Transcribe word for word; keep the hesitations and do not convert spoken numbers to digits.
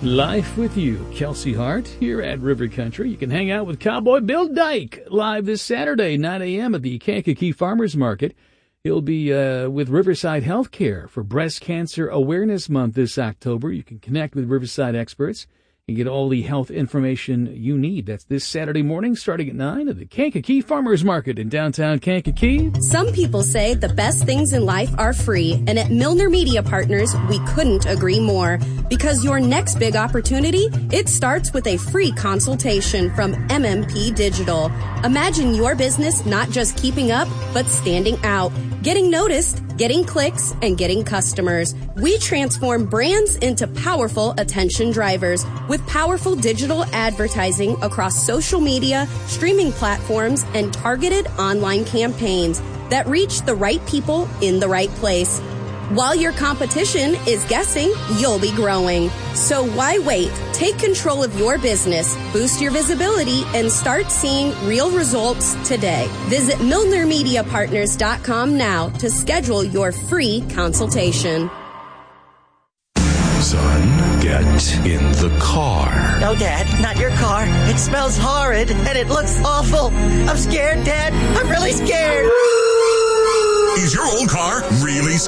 Life with you, Kelsey Hart, here at River Country. You can hang out with Cowboy Bill Dyke live this Saturday, nine a.m. at the Kankakee Farmers Market. He'll be uh, with Riverside Healthcare for Breast Cancer Awareness Month this October. You can connect with Riverside experts and get all the health information you need. That's this Saturday morning starting at nine at the Kankakee Farmers Market in downtown Kankakee. Some people say the best things in life are free, and at Milner Media Partners, we couldn't agree more. Because your next big opportunity, it starts with a free consultation from M M P Digital. Imagine your business not just keeping up, but standing out, getting noticed, getting clicks, and getting customers. We transform brands into powerful attention drivers with powerful digital advertising across social media, streaming platforms, and targeted online campaigns that reach the right people in the right place. While your competition is guessing, you'll be growing. So why wait? Take control of your business, boost your visibility, and start seeing real results today. Visit Milner Media Partners dot com now to schedule your free consultation. Son, get in the car. No, Dad, not your car. It smells horrid, and it looks awful. I'm scared, Dad. I'm really scared. Is your old car really